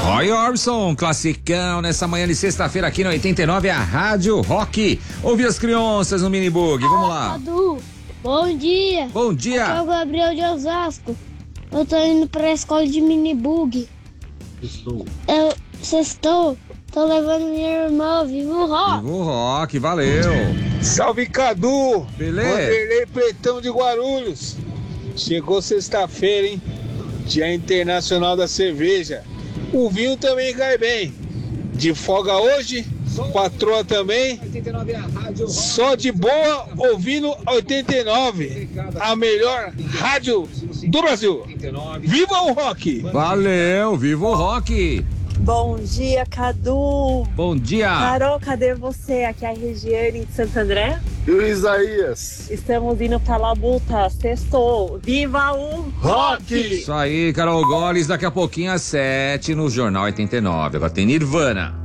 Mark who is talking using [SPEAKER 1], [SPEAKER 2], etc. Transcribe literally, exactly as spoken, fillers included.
[SPEAKER 1] Roy Orbison, classicão, nessa manhã de sexta-feira aqui no oitenta e nove, a Rádio Rock. Ouve as crianças no Minibug, vamos lá.
[SPEAKER 2] Cadu, bom dia.
[SPEAKER 1] Bom dia.
[SPEAKER 2] Aqui é o Gabriel de Osasco. Eu tô indo pra escola de Minibug.
[SPEAKER 3] Estou.
[SPEAKER 2] Eu sextou, tô levando minha irmã, vivo rock.
[SPEAKER 1] Vivo Rock, valeu.
[SPEAKER 4] Salve, Cadu.
[SPEAKER 1] Beleza.
[SPEAKER 4] Vanderlei Pretão de Guarulhos. Chegou sexta-feira, hein? Dia Internacional da Cerveja. O vinho também cai bem. De folga hoje, patroa também. Só de boa, ouvindo oitenta e nove. A melhor rádio do Brasil. Viva o rock!
[SPEAKER 1] Valeu, Vivo Rock.
[SPEAKER 5] Bom dia, Cadu.
[SPEAKER 1] Bom dia.
[SPEAKER 5] Carol, cadê você? Aqui é a Regiane de Santo André.
[SPEAKER 3] E o Isaías?
[SPEAKER 5] Estamos indo pra Labuta. Sextou. Viva o
[SPEAKER 3] Rock!
[SPEAKER 1] Isso aí, Carol Goles, daqui a pouquinho às sete no Jornal oitenta e nove. Agora tem Nirvana.